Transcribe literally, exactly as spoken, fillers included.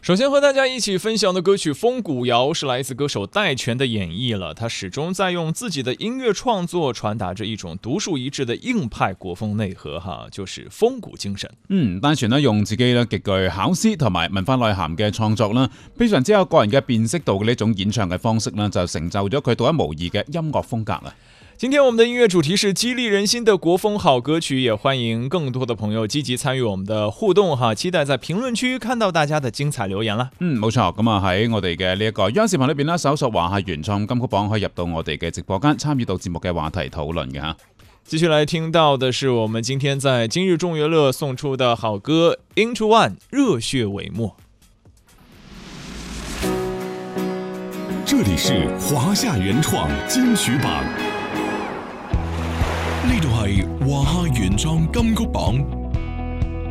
首先和大家一起分享的歌曲《风古谣》是来自歌手戴荃的演绎了，他始終在用自己的音樂創作傳達着一種獨樹一幟的硬派國風內核哈，就是風古精神。 嗯，戴荃咧用自己咧極具考思同埋文化內涵嘅創作啦，非常之有個人嘅辨識度嘅呢種演唱嘅方式啦，就成就咗佢獨一無二嘅音樂風格啦。 今天我們的音樂主題是激勵人心的國風好歌曲，也歡迎更多的朋友積極參與我們的互動哈，期待在評論區看到大家的精彩留言啦。 嗯，冇錯，咁啊喺我哋嘅呢一個央視頻裏邊啦，搜索華夏原創金曲榜，可以入到我哋嘅直播間，參與到節目嘅話題討論嘅吓。 繼續來聽到的是我們今天在今日眾樂樂送出的好歌 Into One 熱血帷幕。 這裡是華夏原創金曲榜。呢度係華夏原創金曲榜